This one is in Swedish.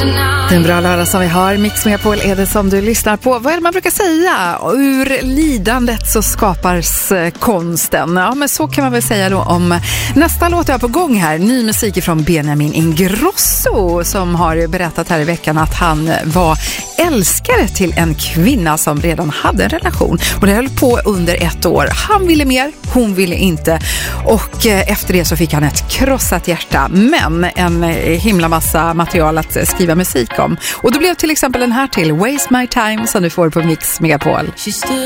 Det är en bra lördag som vi har. Mix Megapol är det som du lyssnar på. Vad är det man brukar säga? Ur lidandet så skapas konsten. Ja, men så kan man väl säga då om nästa låt jag har på gång här. Ny musik från Benjamin Ingrosso som har berättat här i veckan att han var älskare till en kvinna som redan hade en relation. Och det höll på under 1 år. Han ville mer, hon ville inte. Och efter det så fick han ett krossat hjärta. Men en himla massa material att skriva musik om. Och då blev till exempel den här till Waste My Time som du får på Mix Megapol.